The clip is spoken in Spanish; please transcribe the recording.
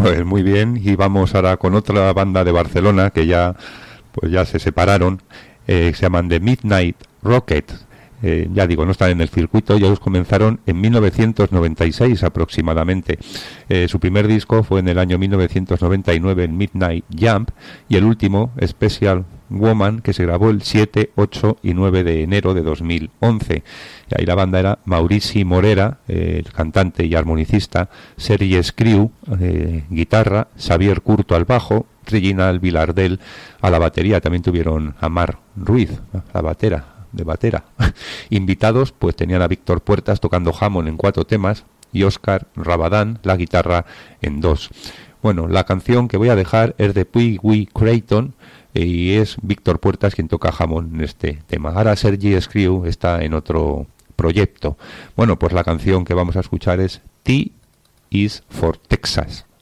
Pues muy bien, y vamos ahora con otra banda de Barcelona que ya se separaron, se llaman The Midnight Rockets. Ya digo, no están en el circuito, ya ellos comenzaron en 1996 aproximadamente. Su primer disco fue en el año 1999 en Midnight Jump, y el último, Special Woman, que se grabó el 7, 8 y 9 de enero de 2011. Y ahí la banda era Maurici Morera, el cantante y armonicista, Sergi Escriu, guitarra, Xavier Curto al bajo, Reginald Vilardell a la batería. También tuvieron a Mar Ruiz, la batera. Invitados pues tenían a Víctor Puertas tocando Hammond en 4 temas y Óscar Rabadán la guitarra en 2. Bueno, la canción que voy a dejar es de Pee Wee Creighton y es Víctor Puertas quien toca Hammond en este tema. Ahora Sergi Escriu está en otro proyecto. Bueno, pues la canción que vamos a escuchar es T is for Texas.